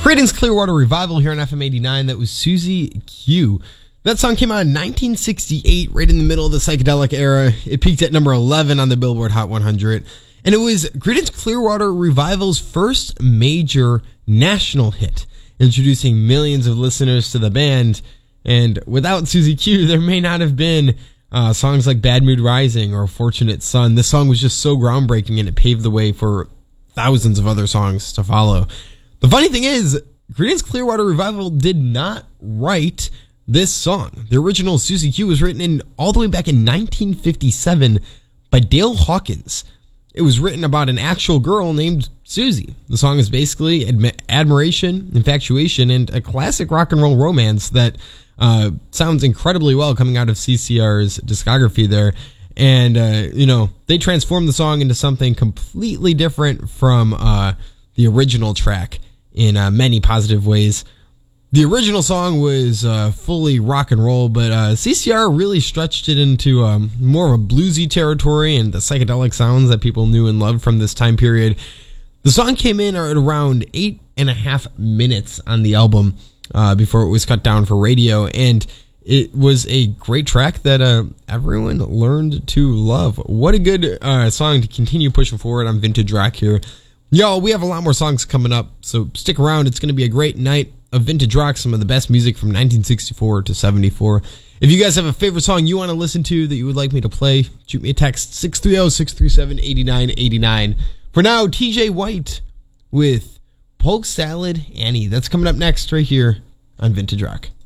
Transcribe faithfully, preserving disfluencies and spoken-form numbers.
Creedence Clearwater Revival here on F M eighty-nine. That was Susie Q. That song came out in nineteen sixty-eight, right in the middle of the psychedelic era. It peaked at number eleven on the Billboard Hot one hundred. And it was Creedence Clearwater Revival's first major national hit, introducing millions of listeners to the band. And without Susie Q, there may not have been uh, songs like Bad Mood Rising or Fortunate Son. This song was just so groundbreaking, and it paved the way for thousands of other songs to follow. The funny thing is, Creedence Clearwater Revival did not write this song. The original Susie Q was written in all the way back in nineteen fifty-seven by Dale Hawkins. It was written about an actual girl named Susie. The song is basically admi- admiration, infatuation, and a classic rock and roll romance that uh, sounds incredibly well coming out of C C R's discography there. And, uh, you know, they transformed the song into something completely different from uh, the original track in uh, many positive ways. The original song was uh, fully rock and roll, but uh, C C R really stretched it into um, more of a bluesy territory and the psychedelic sounds that people knew and loved from this time period. The song came in at around eight and a half minutes on the album uh, before it was cut down for radio, and it was a great track that uh, everyone learned to love. What a good uh, song to continue pushing forward on Vintage Rock here. Y'all, we have a lot more songs coming up, so stick around. It's going to be a great night of Vintage Rock, some of the best music from nineteen sixty-four to seventy-four. If you guys have a favorite song you want to listen to that you would like me to play, shoot me a text, six three zero, six three seven, eight nine eight nine. For now, T J White with Polk Salad Annie. That's coming up next right here on Vintage Rock.